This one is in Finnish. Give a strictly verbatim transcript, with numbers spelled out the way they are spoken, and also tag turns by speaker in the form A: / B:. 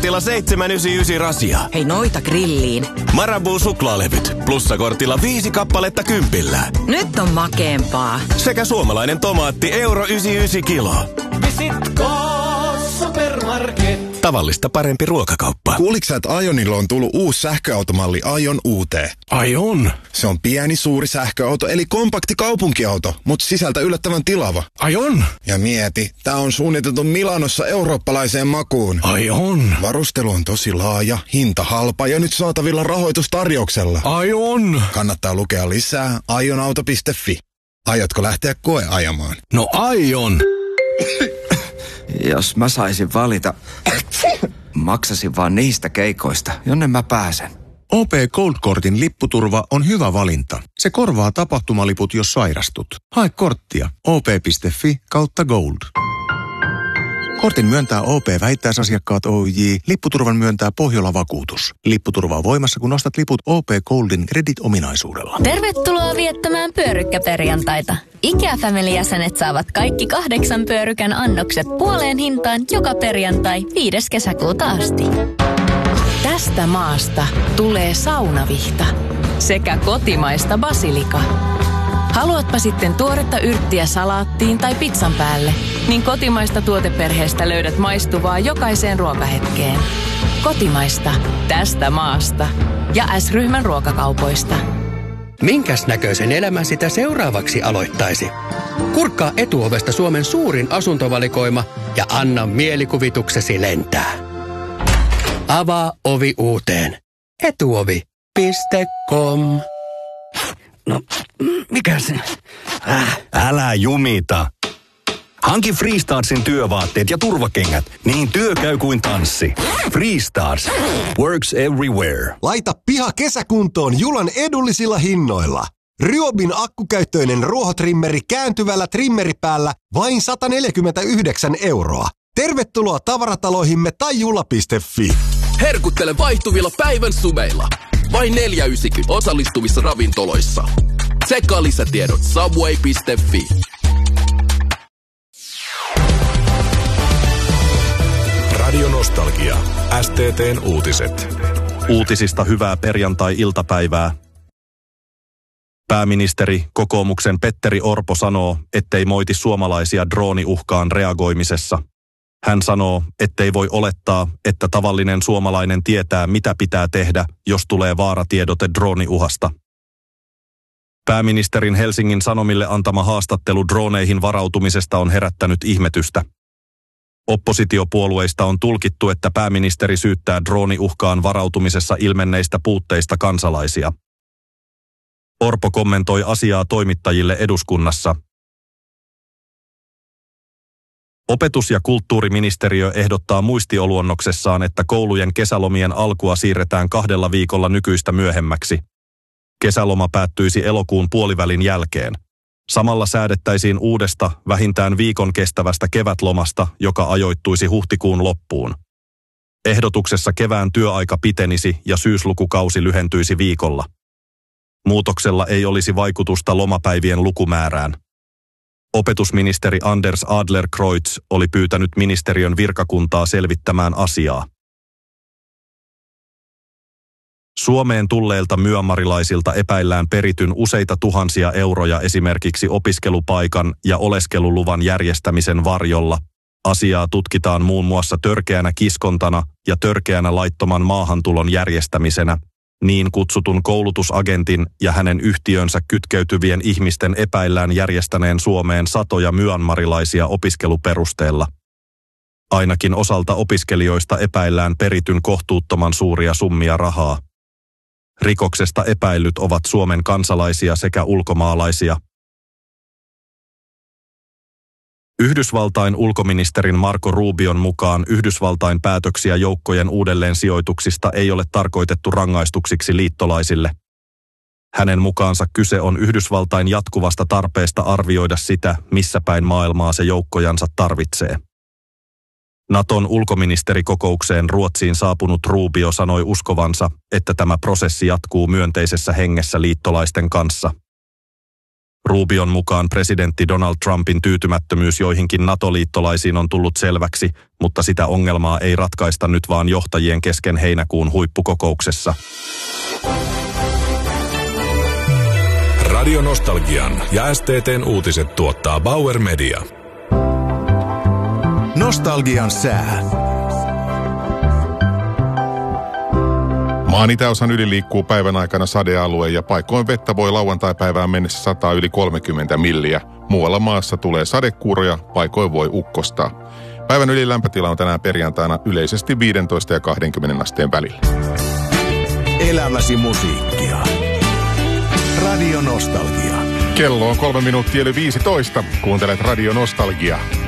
A: plussakortilla seitsemän yhdeksänkymmentäyhdeksän rasia.
B: Hei, noita grilliin.
A: Marabou suklaalevyt plussakortilla viisi kappaletta kympillä.
B: Nyt on makeempaa.
A: Sekä suomalainen tomaatti euro yhdeksänkymmentäyhdeksän kilo.
C: Visitko Supermarket?
A: Tavallista parempi ruokakauppa.
D: Kuuliksä, että Ajonilla on tullut uusi sähköautomalli Aion U T?
A: Ai on?
D: Se on pieni, suuri sähköauto, eli kompakti kaupunkiauto, mutta sisältä yllättävän tilava.
A: Ai on?
D: Ja mieti, tää on suunniteltu Milanossa eurooppalaiseen makuun.
A: Ai on?
D: Varustelu on tosi laaja, hinta halpa ja nyt saatavilla rahoitustarjouksella.
A: Ai on?
D: Kannattaa lukea lisää aionauto piste fi. Aiotko lähteä koeajamaan?
A: No aion!
E: Jos mä saisin valita, maksasin vaan niistä keikoista, jonne mä pääsen.
F: O P Gold-kortin lipputurva on hyvä valinta. Se korvaa tapahtumaliput, jos sairastut. Hae korttia op piste fi kautta gold. Kortin myöntää O P-vähittäisasiakkaat Oyj. Lipputurvan myöntää Pohjola-vakuutus. Lipputurva on voimassa, kun ostat liput O P Goldin Credit-ominaisuudella.
G: Tervetuloa viettämään pyörykkäperjantaita. IKEA Family-jäsenet saavat kaikki kahdeksan pyörykän annokset puoleen hintaan joka perjantai viides kesäkuuta asti.
B: Tästä maasta tulee saunavihta sekä kotimaista basilika. Haluatpa sitten tuoretta yrttiä salaattiin tai pizzan päälle, niin kotimaista tuoteperheestä löydät maistuvaa jokaiseen ruokahetkeen. Kotimaista, tästä maasta ja S-ryhmän ruokakaupoista.
H: Minkäs näköisen elämän sitä seuraavaksi aloittaisi? Kurkkaa Etuovesta Suomen suurin asuntovalikoima ja anna mielikuvituksesi lentää. Avaa ovi uuteen. Etuovi piste com. No, mikä se?
A: Äh. Älä jumita. Hanki Freestarsin työvaatteet ja turvakengät, niin työ käy kuin tanssi. Freestars. Works everywhere.
I: Laita piha kesäkuntoon Julan edullisilla hinnoilla. Ryobin akkukäyttöinen ruohotrimmeri kääntyvällä trimmeripäällä vain sata neljäkymmentäyhdeksän euroa. Tervetuloa tavarataloihimme tai jula piste fi.
J: Herkuttele vaihtuvilla päivän sumeilla. Vain neljä yhdeksänkymmentä osallistuvissa ravintoloissa. Tsekkaa lisätiedot subway piste fi.
K: Radio Nostalgia. S T T:n uutiset.
L: Uutisista hyvää perjantai-iltapäivää. Pääministeri, kokoomuksen Petteri Orpo sanoo, ettei moiti suomalaisia drooniuhkaan reagoimisessa. Hän sanoo, ettei voi olettaa, että tavallinen suomalainen tietää, mitä pitää tehdä, jos tulee vaaratiedote drooniuhasta. Pääministerin Helsingin Sanomille antama haastattelu drooneihin varautumisesta on herättänyt ihmetystä. Oppositiopuolueista on tulkittu, että pääministeri syyttää drooniuhkaan varautumisessa ilmenneistä puutteista kansalaisia. Orpo kommentoi asiaa toimittajille eduskunnassa. Opetus- ja kulttuuriministeriö ehdottaa muistioluonnoksessaan, että koulujen kesälomien alkua siirretään kahdella viikolla nykyistä myöhemmäksi. Kesäloma päättyisi elokuun puolivälin jälkeen. Samalla säädettäisiin uudesta, vähintään viikon kestävästä kevätlomasta, joka ajoittuisi huhtikuun loppuun. Ehdotuksessa kevään työaika pitenisi ja syyslukukausi lyhentyisi viikolla. Muutoksella ei olisi vaikutusta lomapäivien lukumäärään. Opetusministeri Anders Adlercreutz oli pyytänyt ministeriön virkakuntaa selvittämään asiaa. Suomeen tulleilta myanmarilaisilta epäillään perityn useita tuhansia euroja esimerkiksi opiskelupaikan ja oleskeluluvan järjestämisen varjolla. Asiaa tutkitaan muun muassa törkeänä kiskontana ja törkeänä laittoman maahantulon järjestämisenä, niin kutsutun koulutusagentin ja hänen yhtiönsä kytkeytyvien ihmisten epäillään järjestäneen Suomeen satoja myanmarilaisia opiskeluperusteella. Ainakin osalta opiskelijoista epäillään perityn kohtuuttoman suuria summia rahaa. Rikoksesta epäillyt ovat Suomen kansalaisia sekä ulkomaalaisia. Yhdysvaltain ulkoministerin Marco Rubion mukaan Yhdysvaltain päätöksiä joukkojen uudelleen sijoituksista ei ole tarkoitettu rangaistuksiksi liittolaisille. Hänen mukaansa kyse on Yhdysvaltain jatkuvasta tarpeesta arvioida sitä, missä päin maailmaa se joukkojansa tarvitsee. Naton ulkoministerikokoukseen Ruotsiin saapunut Rubio sanoi uskovansa, että tämä prosessi jatkuu myönteisessä hengessä liittolaisten kanssa. Rubion mukaan presidentti Donald Trumpin tyytymättömyys joihinkin NATO-liittolaisiin on tullut selväksi, mutta sitä ongelmaa ei ratkaista nyt vaan johtajien kesken heinäkuun huippukokouksessa.
K: Radio Nostalgian ja S T T:n uutiset tuottaa Bauer Media.
F: Nostalgian sää.
M: Maan itäosan yli liikkuu päivän aikana sadealue ja paikoin vettä voi lauantai-päivään mennessä sataa yli kolmekymmentä milliä. Muualla maassa tulee sadekuuroja, paikoin voi ukkostaa. Päivän yli lämpötila on tänään perjantaina yleisesti viisitoista ja kaksikymmentä asteen välillä.
F: Elämäsi musiikkia. Radio Nostalgia.
M: Kello on kolme minuuttia yli viisitoista. Kuuntelet Radio Nostalgia.